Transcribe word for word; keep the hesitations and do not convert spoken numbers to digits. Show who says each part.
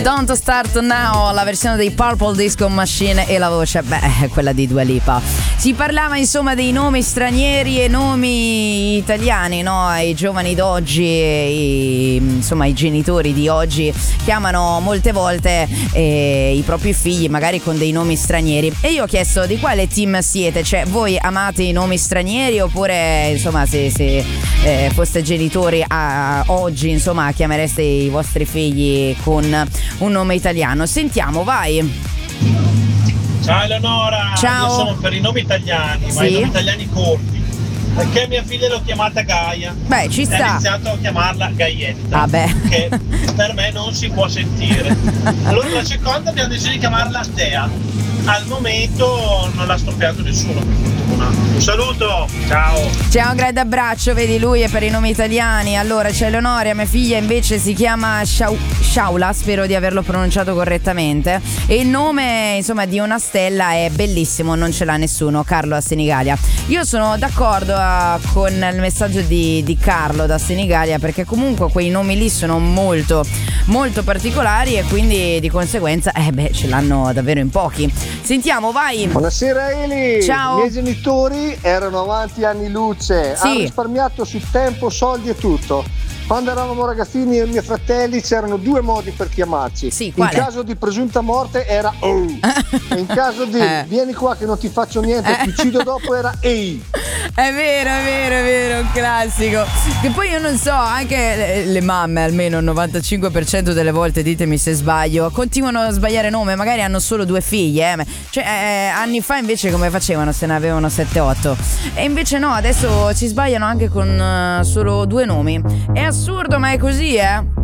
Speaker 1: Don't Start Now, la versione dei Purple Disco Machine, e la voce, beh, quella di Dua Lipa. Si parlava insomma dei nomi stranieri e nomi italiani, no? I giovani d'oggi, i, insomma i genitori di oggi chiamano molte volte eh, i propri figli magari con dei nomi stranieri. E io ho chiesto di quale team siete, cioè voi amate i nomi stranieri oppure insomma se, se eh, foste genitori a, oggi insomma chiamereste i vostri figli con un nome italiano. Sentiamo, vai.
Speaker 2: Ciao Eleonora.
Speaker 1: Ciao.
Speaker 2: Io sono per i nomi italiani,
Speaker 1: Sì?
Speaker 2: ma i nomi italiani corti, perché mia figlia l'ho chiamata Gaia.
Speaker 1: Beh, ci sta.
Speaker 2: E ha iniziato a chiamarla Gaietta.
Speaker 1: Vabbè.
Speaker 2: Che per me non si può sentire. Allora la seconda abbiamo deciso di chiamarla Dea. Al momento non l'ha stoppiato nessuno, per fortuna. Un saluto, ciao.
Speaker 1: Ciao, un grande abbraccio, vedi lui è per i nomi italiani. Allora c'è Eleonora, mia figlia invece si chiama Shau- Shaula, spero di averlo pronunciato correttamente, e il nome insomma di una stella è bellissimo, non ce l'ha nessuno, Carlo da Senigallia. Io sono d'accordo uh, con il messaggio di, di Carlo da Senigallia, perché comunque quei nomi lì sono molto molto particolari e quindi di conseguenza eh beh ce l'hanno davvero in pochi. Sentiamo, vai.
Speaker 3: Buonasera Eli.
Speaker 1: Ciao.
Speaker 3: I miei genitori erano avanti anni luce,
Speaker 1: Sì.
Speaker 3: hanno risparmiato su tempo, soldi e tutto. Quando eravamo ragazzini io e i miei fratelli c'erano due modi per chiamarci.
Speaker 1: Sì,
Speaker 3: in
Speaker 1: quale?
Speaker 3: caso di presunta morte era oh. E in caso di
Speaker 1: Eh.
Speaker 3: vieni qua che non ti faccio niente, ti uccido dopo era ehi.
Speaker 1: È vero, è vero, è vero, un classico. Che poi io non so, anche le, le mamme, almeno il novantacinque per cento delle volte, ditemi se sbaglio, continuano a sbagliare nome, magari hanno solo due figlie, eh. Cioè eh, anni fa invece come facevano se ne avevano sette otto? E invece no, adesso ci sbagliano anche con uh, solo due nomi. È assurdo, ma è così, eh.